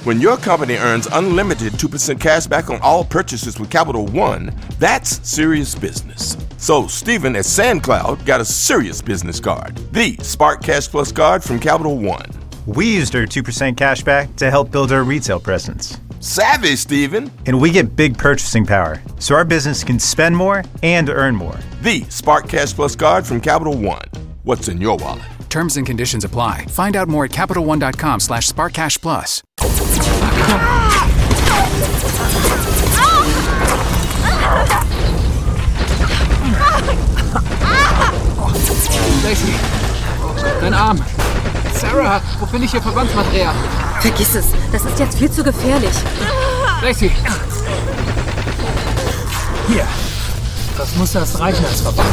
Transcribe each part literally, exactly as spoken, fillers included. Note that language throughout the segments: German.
When your company earns unlimited two percent cash back on all purchases with Capital One, that's serious business. So Stephen at SandCloud got a serious business card, the Spark Cash Plus card from Capital One. We used our two percent cash back to help build our retail presence. Savvy, Stephen. And we get big purchasing power, so our business can spend more and earn more. The Spark Cash Plus card from Capital One. What's in your wallet? Terms and conditions apply. Find out more at CapitalOne.com slash SparkCashPlus. Lacey, oh, dein Arm. Sarah, wo finde ich Ihr Verbandsmaterial? Vergiss es, das ist jetzt viel zu gefährlich. Lacey. Hier, das muss erst reichen als Verband.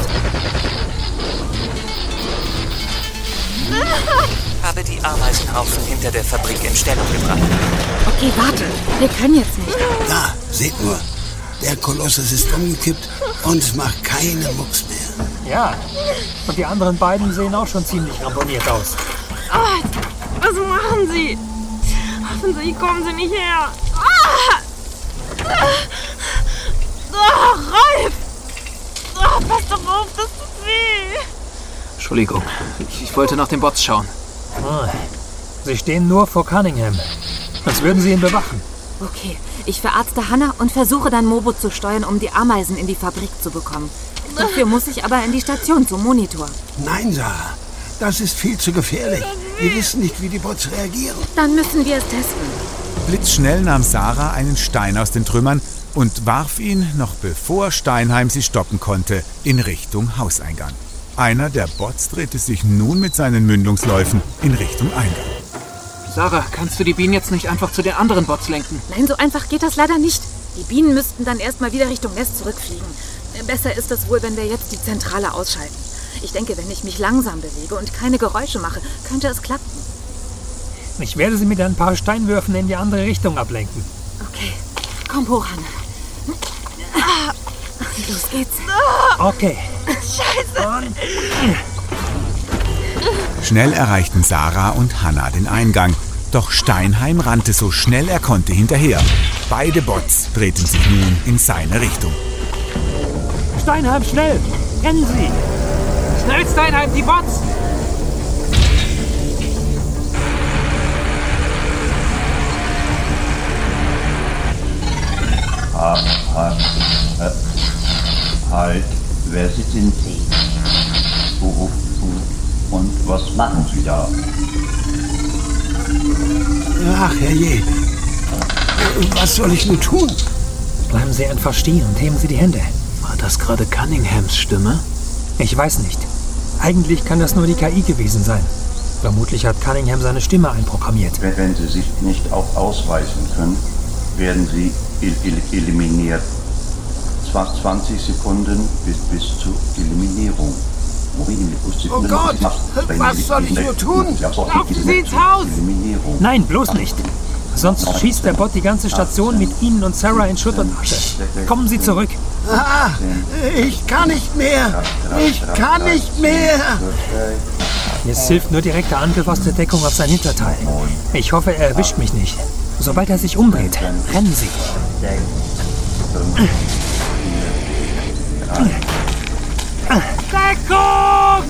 Habe die Ameisenhaufen hinter der Fabrik in Stellung gebracht. Okay, warte. Wir können jetzt nicht. Da, seht nur. Der Kolossus ist umgekippt und macht keine Mucks mehr. Ja, und die anderen beiden sehen auch schon ziemlich ramponiert aus. Oh, was machen Sie? Hoffen Sie, kommen Sie nicht her. Ah! Oh, Ralf! Oh, pass doch auf, das tut weh. Entschuldigung, ich, ich wollte nach den Bots schauen. Ah, Sie stehen nur vor Cunningham. Als würden Sie ihn bewachen. Okay, ich verarzte Hannah und versuche dann Mobo zu steuern, um die Ameisen in die Fabrik zu bekommen. Dafür muss ich aber in die Station zum Monitor. Nein, Sarah. Das ist viel zu gefährlich. Wir wissen nicht, wie die Bots reagieren. Dann müssen wir es testen. Blitzschnell nahm Sarah einen Stein aus den Trümmern und warf ihn, noch bevor Steinheim sie stoppen konnte, in Richtung Hauseingang. Einer der Bots drehte sich nun mit seinen Mündungsläufen in Richtung Eingang. Sarah, kannst du die Bienen jetzt nicht einfach zu den anderen Bots lenken? Nein, so einfach geht das leider nicht. Die Bienen müssten dann erstmal wieder Richtung Nest zurückfliegen. Besser ist es wohl, wenn wir jetzt die Zentrale ausschalten. Ich denke, wenn ich mich langsam bewege und keine Geräusche mache, könnte es klappen. Ich werde sie mit ein paar Steinwürfen in die andere Richtung ablenken. Okay, komm hoch, Hannah. Los geht's. Okay. Scheiße. Und Schnell erreichten Sarah und Hannah den Eingang. Doch Steinheim rannte so schnell er konnte hinterher. Beide Bots drehten sich nun in seine Richtung. Steinheim, schnell! Rennen Sie! Schnell, Steinheim, die Bots! Ah, ah, äh, halt, wer sind Sie? Wo, wo, und was machen Sie da? Ach, herrje. Was soll ich nun tun? Bleiben Sie einfach stehen und heben Sie die Hände. War das gerade Cunninghams Stimme? Ich weiß nicht. Eigentlich kann das nur die K I gewesen sein. Vermutlich hat Cunningham seine Stimme einprogrammiert. Wenn, wenn Sie sich nicht auch ausweisen können, werden Sie el el eliminiert. zwanzig Sekunden bis, bis zur Eliminierung. Oh Gott, was soll ich nur tun? Laufen Sie ins Haus! Nein, bloß nicht. Sonst schießt der Bot die ganze Station mit Ihnen und Sarah in Schutt und Asche. Kommen Sie zurück. Ah, ich kann nicht mehr. Ich kann nicht mehr. Jetzt hilft nur direkter Angriff aus der Deckung auf sein Hinterteil. Ich hoffe, er erwischt mich nicht. Sobald er sich umdreht, rennen Sie. Deckung!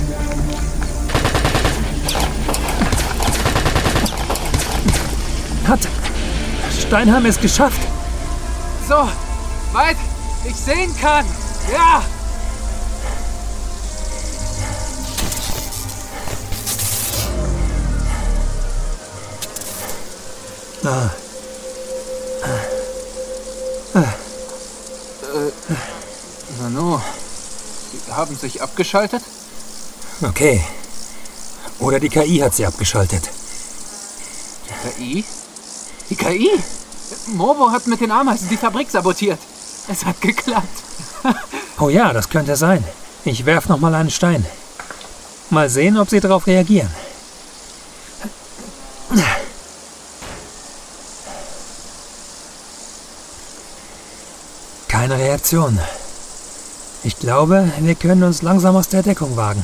Hat Steinheim es geschafft? So, weit ich sehen kann. Ja! Ah. Ah. Äh, Nano, Sie haben sich abgeschaltet? Okay. Oder die K I hat sie abgeschaltet. Die K I? Die K I? Mobo hat mit den Ameisen die Fabrik sabotiert. Es hat geklappt. Oh ja, das könnte sein. Ich werf noch mal einen Stein. Mal sehen, ob sie darauf reagieren. Keine Reaktion. Ich glaube, wir können uns langsam aus der Deckung wagen.